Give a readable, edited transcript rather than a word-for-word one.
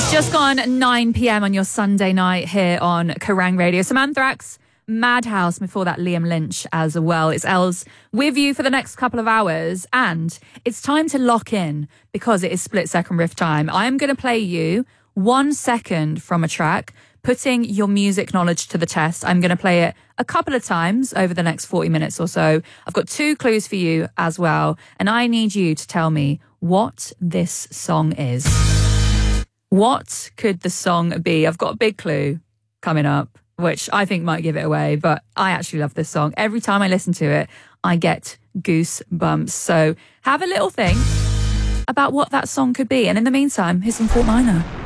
Just gone 9 p.m. on your Sunday night here on Kerrang Radio. Some Anthrax, Madhouse, before that Liam Lynch as well. It's Els with you for the next couple of hours, and it's time to lock in because it is split second riff time. I am going to play you 1 second from a track, putting your music knowledge to the test. I'm going to play it a couple of times over the next 40 minutes or so. I've got 2 clues for you as well, and I need you to tell me what this song is. What could the song be? I've got a big clue coming up, which I think might give it away, but I actually love this song. Every time I listen to it, I get goosebumps. So have a little think about what that song could be. And in the meantime, here's some Fort Minor.